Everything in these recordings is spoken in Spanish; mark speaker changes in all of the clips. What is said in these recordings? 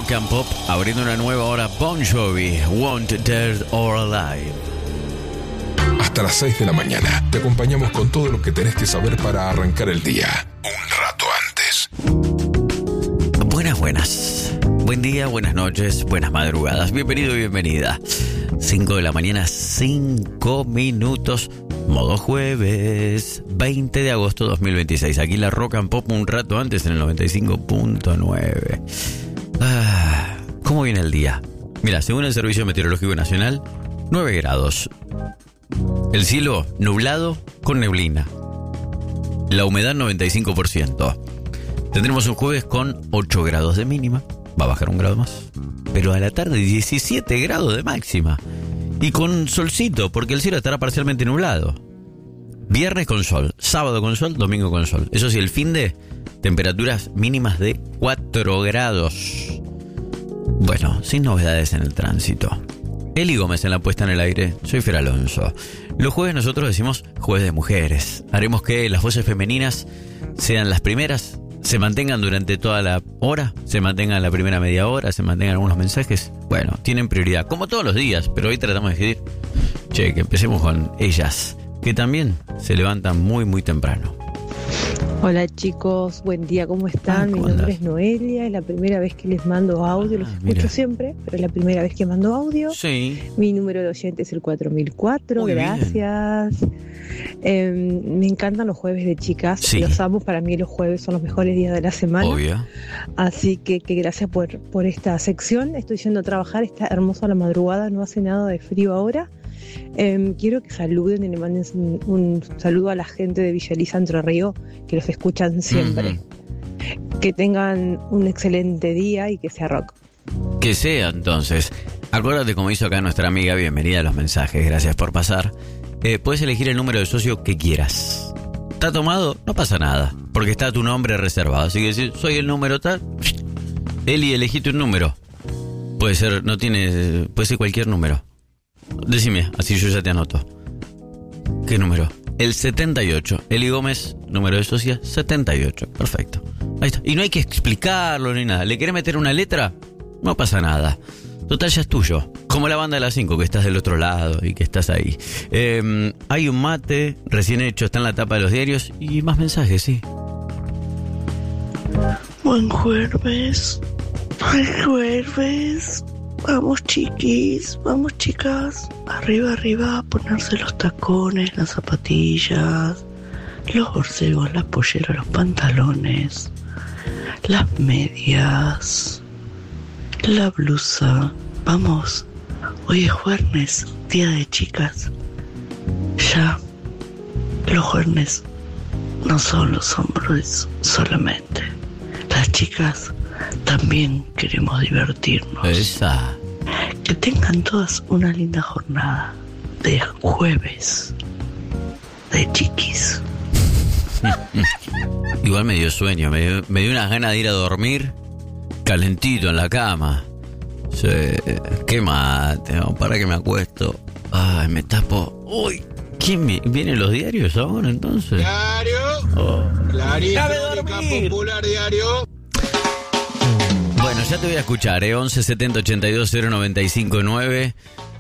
Speaker 1: Rock and Pop, abriendo una nueva hora, Bon Jovi, Wanted Dead or Alive.
Speaker 2: Hasta las 6 de la mañana te acompañamos con todo lo que tenés que saber para arrancar el día un rato antes.
Speaker 1: Buenas. Buen día, buenas noches, buenas madrugadas. Bienvenido y bienvenida. 5 de la mañana, 5 minutos. Modo jueves, 20 de agosto 2026. Aquí la Rock and Pop un rato antes en el 95.9. ¿Cómo viene el día? Mira, según el Servicio Meteorológico Nacional, 9 grados. El cielo nublado con neblina. La humedad 95%. Tendremos un jueves con 8 grados de mínima. Va a bajar un grado más. Pero a la tarde 17 grados de máxima. Y con solcito, porque el cielo estará parcialmente nublado. Viernes con sol, sábado con sol, domingo con sol. Eso sí, el fin de temperaturas mínimas de 4 grados. Bueno, sin novedades en el tránsito. Eli Gómez en la puesta en el aire. Soy Fer Alonso. Los jueves nosotros decimos jueves de mujeres. Haremos que las voces femeninas sean las primeras, se mantengan durante toda la hora, se mantengan la primera media hora, se mantengan algunos mensajes. Bueno, tienen prioridad, como todos los días, pero hoy tratamos de decidir, que empecemos con ellas, que también se levantan muy, muy temprano.
Speaker 3: Hola chicos, buen día, ¿cómo están? Mi nombre es Noelia, es la primera vez que les mando audio, los escucho
Speaker 1: mira.
Speaker 3: Siempre, pero es la primera vez que mando audio.
Speaker 1: Sí.
Speaker 3: Mi número de oyente es el 4004,
Speaker 1: Muy
Speaker 3: gracias. Me encantan los jueves de chicas,
Speaker 1: Sí.
Speaker 3: Los amo, para mí los jueves son los mejores días de la semana.
Speaker 1: Obvio.
Speaker 3: Así que gracias por esta sección. Estoy yendo a trabajar, está hermoso a la madrugada, no hace nada de frío ahora. Quiero que saluden y le manden un saludo a la gente de Villa Elisa, Entre Ríos, que los escuchan siempre. Que tengan un excelente día y que sea rock.
Speaker 1: Que sea entonces. Acuérdate como hizo acá nuestra amiga, bienvenida a los mensajes, gracias por pasar. Puedes elegir el número de socio que quieras. ¿Está tomado? No pasa nada, porque está tu nombre reservado. Así que si soy el número tal, Eli, elegiste un número. Puede ser, puede ser cualquier número. Decime, así yo ya te anoto. ¿Qué número? El 78. Eli Gómez, número de socia 78. Perfecto. Ahí está. Y no hay que explicarlo ni nada. ¿Le querés meter una letra? No pasa nada. Total, ya es tuyo. Como la banda de las 5, que estás del otro lado y que estás ahí. Hay un mate recién hecho, está en la tapa de los diarios. Y más mensajes, sí.
Speaker 4: Buen jueves. Buen jueves. Vamos chiquis, vamos chicas. Arriba, arriba, a ponerse los tacones, las zapatillas, los borcegos, las polleras, los pantalones, las medias, la blusa. Vamos, hoy es jueves, día de chicas. Ya, los jueves no son los hombres solamente. Las chicas también queremos divertirnos.
Speaker 1: Esa.
Speaker 4: Que tengan todas una linda jornada de jueves de chiquis.
Speaker 1: Igual me dio sueño, me dio unas ganas de ir a dormir calentito en la cama. Sí, qué mate, no, para que me acuesto. Ay, me tapo. Uy, ¿quién vienen los diarios ahora entonces?
Speaker 5: Diario.
Speaker 1: Oh.
Speaker 5: Clarito,
Speaker 1: ¡Cabe
Speaker 5: Crónica
Speaker 1: dormir!
Speaker 5: Popular Diario.
Speaker 1: Bueno, ya te voy a escuchar, 11 70 82 095 9.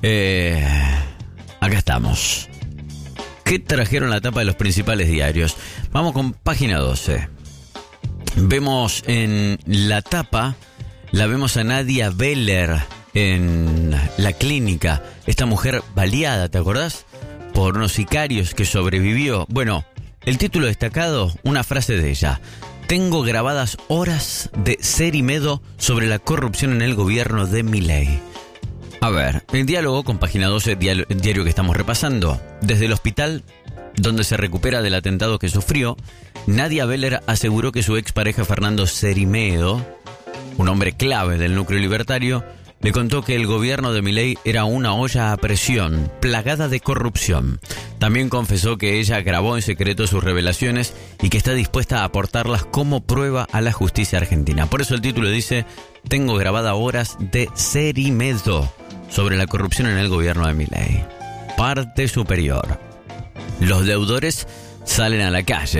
Speaker 1: Acá estamos. ¿Qué trajeron la tapa de los principales diarios? Vamos con página 12. Vemos en la tapa, la vemos a Nadia Beller en la clínica. Esta mujer baleada, ¿te acordás? Por unos sicarios que sobrevivió. Bueno, el título destacado, una frase de ella. Tengo grabadas horas de Cerimedo sobre la corrupción en el gobierno de Milei. A ver, en diálogo con página 12, diario que estamos repasando. Desde el hospital donde se recupera del atentado que sufrió, Nadia Beller aseguró que su expareja Fernando Cerimedo, un hombre clave del núcleo libertario, le contó que el gobierno de Milei era una olla a presión, plagada de corrupción. También confesó que ella grabó en secreto sus revelaciones y que está dispuesta a aportarlas como prueba a la justicia argentina. Por eso el título dice, tengo grabada horas de Cerimedo sobre la corrupción en el gobierno de Milei. Parte superior. Los deudores salen a la calle.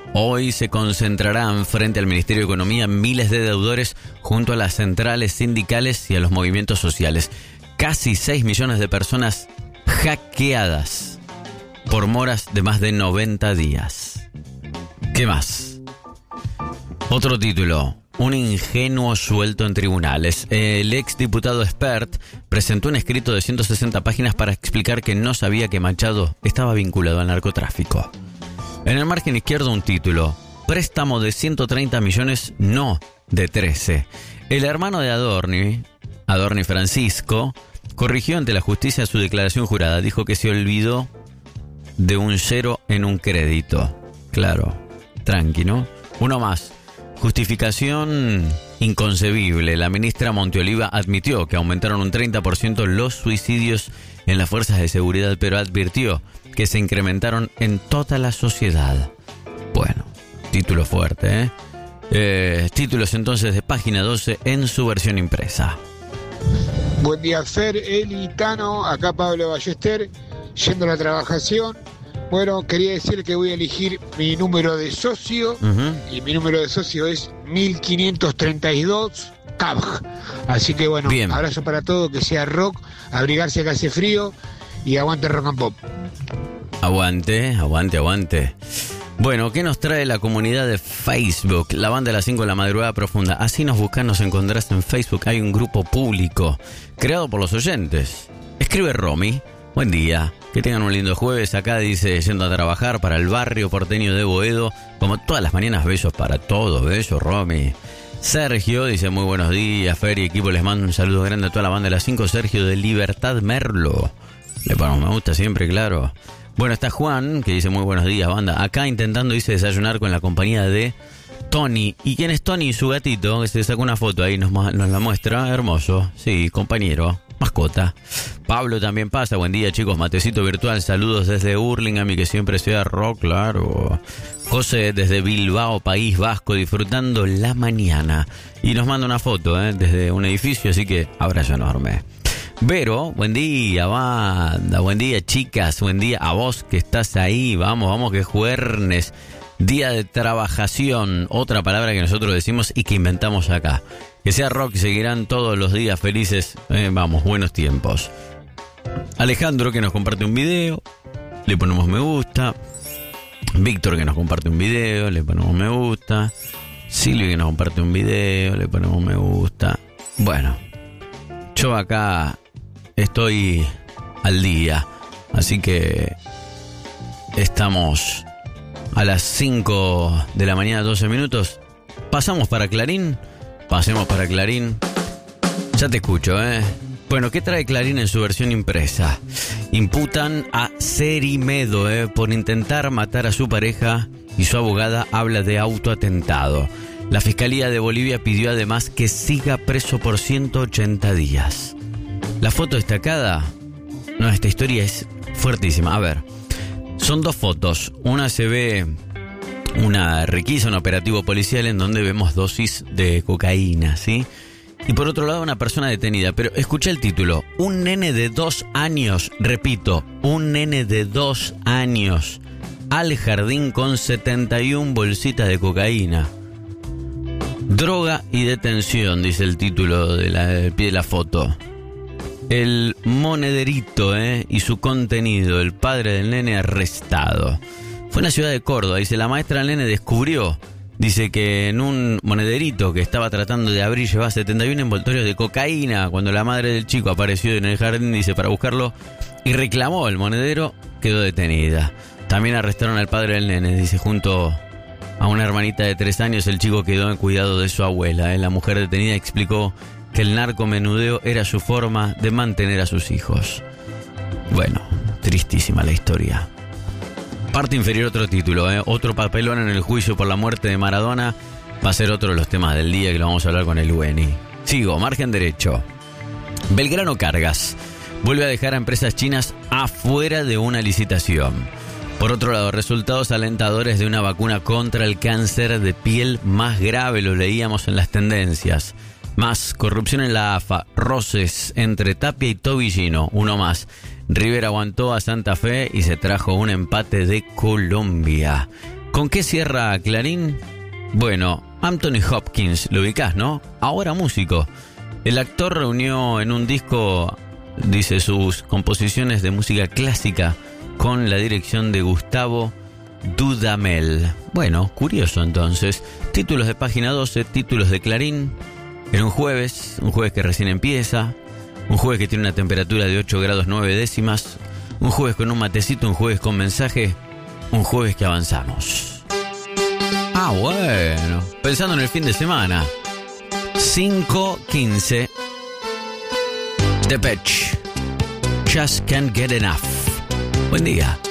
Speaker 1: Hoy se concentrarán frente al Ministerio de Economía miles de deudores junto a las centrales sindicales y a los movimientos sociales. Casi 6 millones de personas hackeadas por moras de más de 90 días. ¿Qué más? Otro título. Un ingenuo suelto en tribunales. El exdiputado Espert presentó un escrito de 160 páginas para explicar que no sabía que Machado estaba vinculado al narcotráfico. En el margen izquierdo un título. Préstamo de 130 millones, no de 13. El hermano de Adorni Francisco, corrigió ante la justicia su declaración jurada. Dijo que se olvidó de un cero en un crédito. Claro, tranqui, ¿no? Uno más. Justificación inconcebible. La ministra Monteoliva admitió que aumentaron un 30% los suicidios en las fuerzas de seguridad, pero advirtió que se incrementaron en toda la sociedad. Bueno, título fuerte, títulos entonces de página 12 en su versión impresa.
Speaker 5: Buen día, Fer, Eli, Tano, acá Pablo Ballester, yendo a la trabajación. Bueno, quería decir que voy a elegir mi número de socio, y mi número de socio es 1532 CABG. Así que bueno, bien. Abrazo para todos, que sea rock, abrigarse que hace frío y aguante rock and pop.
Speaker 1: Aguante, aguante, aguante. Bueno, ¿qué nos trae la comunidad de Facebook? La banda de las 5 de la madrugada profunda. Así nos buscas, nos encontrás en Facebook. Hay un grupo público creado por los oyentes. Escribe Romy. Buen día, que tengan un lindo jueves. Acá dice, yendo a trabajar para el barrio porteño de Boedo. Como todas las mañanas, besos para todos, besos, Romy. Sergio dice, muy buenos días, Fer y equipo, les mando un saludo grande a toda la banda de las 5. Sergio de Libertad Merlo. Le ponemos me gusta siempre, claro. Bueno, está Juan, que dice, muy buenos días, banda. Acá intentando, dice, desayunar con la compañía de Tony. ¿Y quién es Tony? Su gatito, que se sacó una foto ahí, nos la muestra. Hermoso, sí, compañero. Mascota. Pablo también pasa. Buen día, chicos. Matecito virtual. Saludos desde Hurlingham y que siempre sea rock, claro. José desde Bilbao, País Vasco, disfrutando la mañana. Y nos manda una foto, desde un edificio, así que abrazo enorme. Vero, buen día, banda. Buen día, chicas. Buen día a vos que estás ahí. Vamos, que juernes. Día de trabajación. Otra palabra que nosotros decimos y que inventamos acá. Que sea rock, seguirán todos los días felices. Vamos, buenos tiempos. Alejandro, que nos comparte un video, le ponemos me gusta. Víctor, que nos comparte un video, le ponemos me gusta. Silvia, que nos comparte un video, le ponemos me gusta. Bueno, yo acá estoy al día, así que estamos a las 5 de la mañana, 12 minutos. Pasamos para Clarín. Pasemos para Clarín. Ya te escucho, Bueno, ¿qué trae Clarín en su versión impresa? Imputan a Cerimedo, por intentar matar a su pareja y su abogada habla de autoatentado. La Fiscalía de Bolivia pidió además que siga preso por 180 días. La foto destacada, no, esta historia es fuertísima. A ver, son dos fotos. Una se ve una requisa, un operativo policial en donde vemos dosis de cocaína, ¿sí? Y por otro lado una persona detenida. Pero escucha el título. Un nene de 2 años, repito, un nene de 2 años al jardín con 71 bolsitas de cocaína. Droga y detención, dice el título del pie de la foto. El monederito, y su contenido. El padre del nene arrestado. Fue en la ciudad de Córdoba. Dice, la maestra del nene descubrió, dice que en un monederito que estaba tratando de abrir llevaba 71 envoltorios de cocaína. Cuando la madre del chico apareció en el jardín, dice, para buscarlo y reclamó el monedero, quedó detenida. También arrestaron al padre del nene, dice, junto a una hermanita de 3 años. El chico quedó en cuidado de su abuela. La mujer detenida explicó que el narcomenudeo era su forma de mantener a sus hijos. Bueno, tristísima la historia. Parte inferior, otro título, otro papelón en el juicio por la muerte de Maradona. Va a ser otro de los temas del día que lo vamos a hablar con el Weni. Sigo, margen derecho. Belgrano Cargas vuelve a dejar a empresas chinas afuera de una licitación. Por otro lado, resultados alentadores de una vacuna contra el cáncer de piel más grave, lo leíamos en las tendencias. Más, corrupción en la AFA, roces entre Tapia y Tobillino, uno más. River aguantó a Santa Fe y se trajo un empate de Colombia. ¿Con qué cierra Clarín? Bueno, Anthony Hopkins, lo ubicás, ¿no? Ahora músico. El actor reunió en un disco, dice, sus composiciones de música clásica con la dirección de Gustavo Dudamel. Bueno, curioso entonces. Títulos de página 12, títulos de Clarín. En un jueves que recién empieza, un jueves que tiene una temperatura de 8 grados 9 décimas, un jueves con un matecito, un jueves con mensaje, un jueves que avanzamos. Ah, bueno, pensando en el fin de semana. 5:15. Depeche. Just can't get enough. Buen día.